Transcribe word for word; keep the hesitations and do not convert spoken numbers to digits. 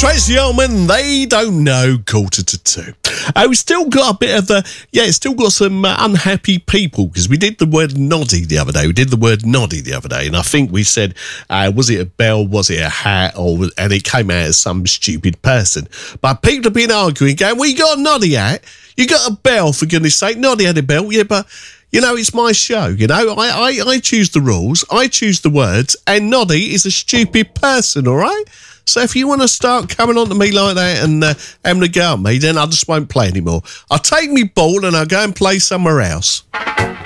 Tracy Ullman, They Don't Know, quarter to two. Uh, we still got a bit of the, yeah, it's still got some uh, unhappy people, because we did the word noddy the other day. We did the word noddy the other day, and I think we said, uh, was it a bell, was it a hat, or and it came out as some stupid person. But people have been arguing, going, well, you got a noddy hat, you got a bell, for goodness sake. Noddy had a bell, yeah, but, you know, it's my show, you know. I, I, I choose the rules, I choose the words, and noddy is a stupid person, all right? So if you want to start coming on to me like that and uh, having a go at me, then I just won't play anymore. I'll take me ball and I'll go and play somewhere else.